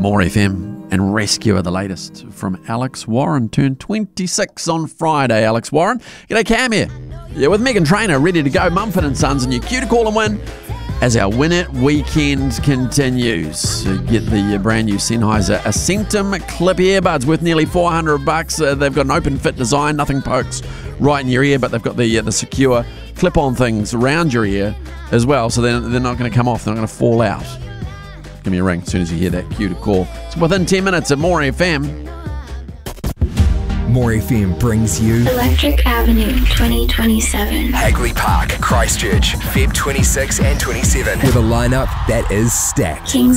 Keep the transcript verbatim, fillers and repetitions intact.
More F M and Rescuer, the latest from Alex Warren, turned twenty-six on Friday. Alex Warren. G'day, Cam here. Yeah, with Megan Trainor ready to go. Mumford and Sons and your cue to call and win as our Win It weekend continues. So get the brand new Sennheiser Ascentum Clip earbuds worth nearly four hundred bucks. Uh, they've got an open fit design, nothing pokes right in your ear, but they've got the uh, the secure clip-on things around your ear as well, so they're, they're not going to come off, they're not going to fall out. Give me a ring as soon as you hear that cue to call. It's within ten minutes at More F M. More F M brings you Electric Avenue twenty twenty-seven. Hagley Park, Christchurch, February twenty-sixth and twenty-seventh. with a lineup that is stacked. Kings